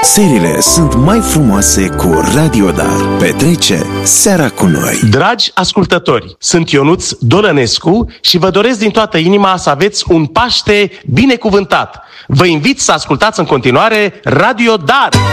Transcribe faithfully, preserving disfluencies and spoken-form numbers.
Serile sunt mai frumoase cu Radio Dar. Petrece seara cu noi. Dragi ascultători, sunt Ionuț Dolănescu și vă doresc din toată inima să aveți un Paște binecuvântat. Vă invit să ascultați în continuare Radio Dar.